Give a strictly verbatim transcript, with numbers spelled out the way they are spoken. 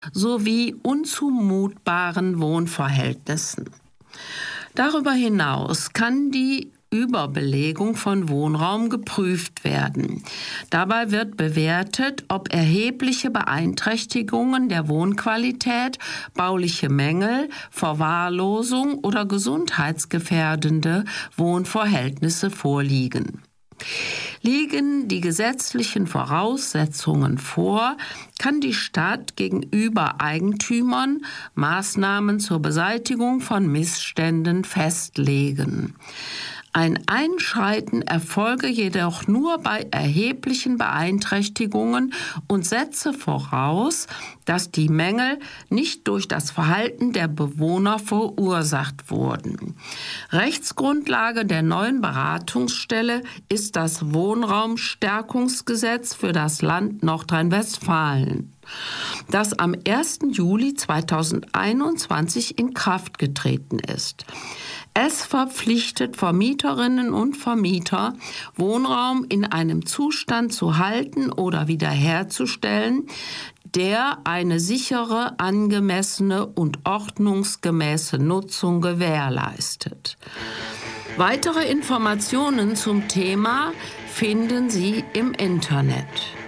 sowie unzumutbaren Wohnverhältnissen. Darüber hinaus kann die Überbelegung von Wohnraum geprüft werden. Dabei wird bewertet, ob erhebliche Beeinträchtigungen der Wohnqualität, bauliche Mängel, Verwahrlosung oder gesundheitsgefährdende Wohnverhältnisse vorliegen. Liegen die gesetzlichen Voraussetzungen vor, kann die Stadt gegenüber Eigentümern Maßnahmen zur Beseitigung von Missständen festlegen. Ein Einschreiten erfolge jedoch nur bei erheblichen Beeinträchtigungen und setze voraus, dass die Mängel nicht durch das Verhalten der Bewohner verursacht wurden. Rechtsgrundlage der neuen Beratungsstelle ist das Wohnraumstärkungsgesetz für das Land Nordrhein-Westfalen, das am ersten Juli zweitausendeinundzwanzig in Kraft getreten ist. Es verpflichtet Vermieterinnen und Vermieter, Wohnraum in einem Zustand zu halten oder wiederherzustellen, der eine sichere, angemessene und ordnungsgemäße Nutzung gewährleistet. Weitere Informationen zum Thema finden Sie im Internet.